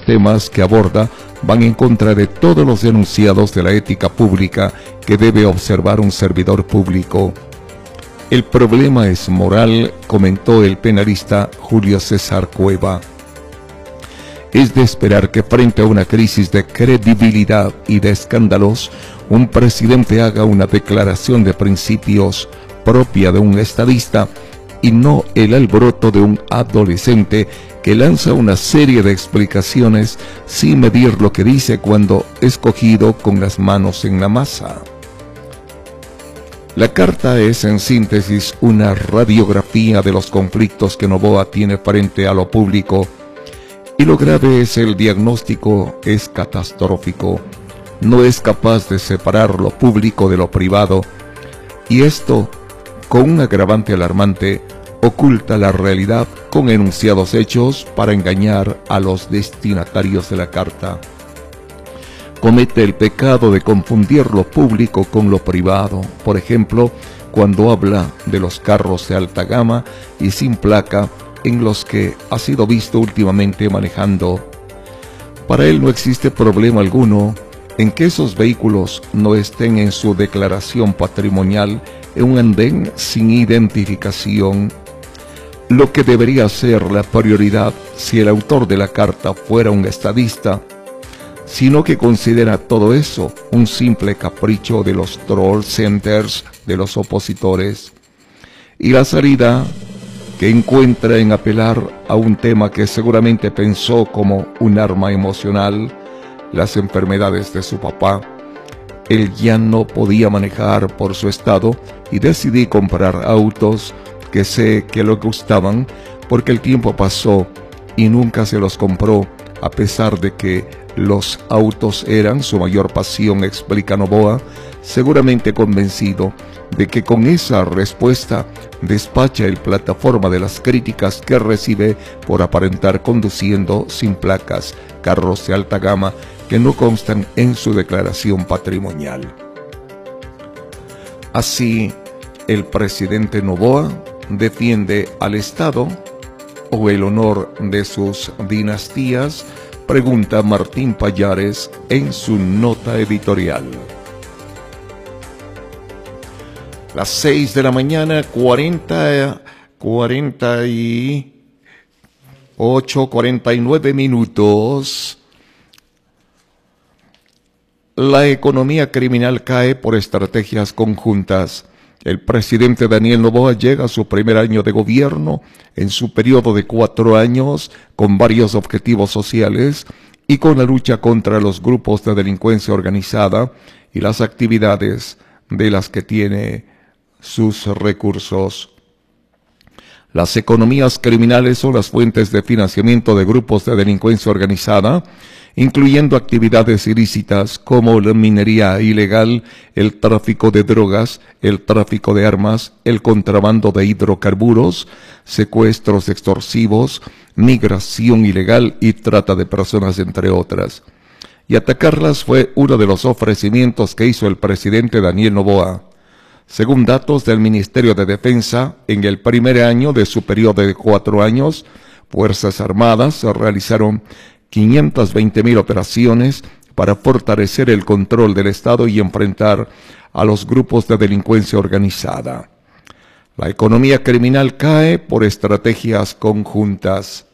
temas que aborda van en contra de todos los enunciados de la ética pública que debe observar un servidor público. El problema es moral, comentó el penalista Julio César Cueva. Es de esperar que frente a una crisis de credibilidad y de escándalos, un presidente haga una declaración de principios propia de un estadista y no el alboroto de un adolescente que lanza una serie de explicaciones sin medir lo que dice cuando escogido con las manos en la masa. La carta es, en síntesis, una radiografía de los conflictos que Noboa tiene frente a lo público, y lo grave es el diagnóstico es catastrófico. No es capaz de separar lo público de lo privado, y esto, con un agravante alarmante, oculta la realidad con enunciados hechos para engañar a los destinatarios de la carta. Comete el pecado de confundir lo público con lo privado, por ejemplo, cuando habla de los carros de alta gama y sin placa en los que ha sido visto últimamente manejando. Para él no existe problema alguno en que esos vehículos no estén en su declaración patrimonial en un andén sin identificación. Lo que debería ser la prioridad si el autor de la carta fuera un estadista, sino que considera todo eso un simple capricho de los troll centers de los opositores, y la salida que encuentra en apelar a un tema que seguramente pensó como un arma emocional, las enfermedades de su papá. Él ya no podía manejar por su estado y decidí comprar autos que sé que le gustaban porque el tiempo pasó y nunca se los compró, a pesar de que los autos eran su mayor pasión, explica Noboa, seguramente convencido de que con esa respuesta despacha el plataforma de las críticas que recibe por aparentar conduciendo sin placas carros de alta gama que no constan en su declaración patrimonial. Así, el presidente Noboa defiende al Estado o el honor de sus dinastías, pregunta Martín Pallares en su nota editorial. Las 6 de la mañana, 49 minutos. La economía criminal cae por estrategias conjuntas. El presidente Daniel Noboa llega a su primer año de gobierno en su periodo de 4 años con varios objetivos sociales y con la lucha contra los grupos de delincuencia organizada y las actividades de las que tiene sus recursos. Las economías criminales son las fuentes de financiamiento de grupos de delincuencia organizada, incluyendo actividades ilícitas como la minería ilegal, el tráfico de drogas, el tráfico de armas, el contrabando de hidrocarburos, secuestros extorsivos, migración ilegal y trata de personas, entre otras. Y atacarlas fue uno de los ofrecimientos que hizo el presidente Daniel Noboa. Según datos del Ministerio de Defensa, en el primer año de su periodo de 4 años, Fuerzas Armadas realizaron 520.000 operaciones para fortalecer el control del Estado y enfrentar a los grupos de delincuencia organizada. La economía criminal cae por estrategias conjuntas.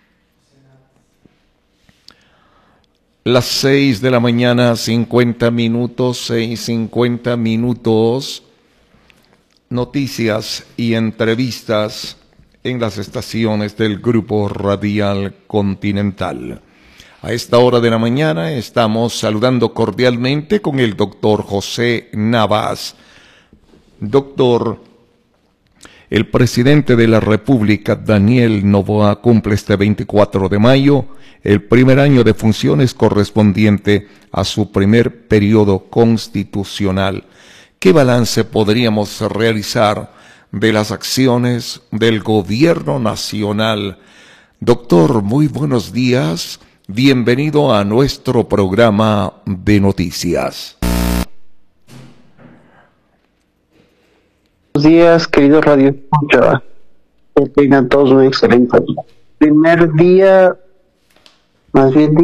Las 6 de la mañana, 50 minutos, 6:50 minutos. Noticias y entrevistas en las estaciones del Grupo Radial Continental. A esta hora de la mañana estamos saludando cordialmente con el doctor José Navas. Doctor, el presidente de la República, Daniel Noboa, cumple este 24 de mayo el primer año de funciones correspondiente a su primer periodo constitucional. ¿Qué balance podríamos realizar de las acciones del gobierno nacional? Doctor, muy buenos días. Bienvenido a nuestro programa de noticias. Buenos días, querido Radio Escucha. Que tengan todos un excelente día. Primer día, más bien